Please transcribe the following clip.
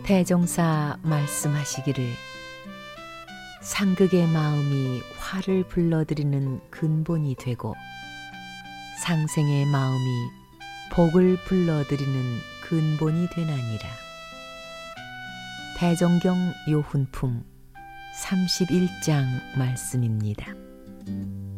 대종사 말씀하시기를 상극의 마음이 화를 불러들이는 근본이 되고 상생의 마음이 복을 불러들이는 근본이 되나니라. 대종경 요훈품 31장 말씀입니다.